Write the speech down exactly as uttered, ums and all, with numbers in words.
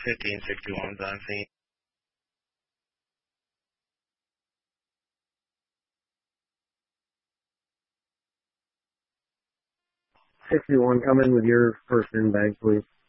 fifteen sixty-one on scene. sixty-one, come in with your first in bag, please.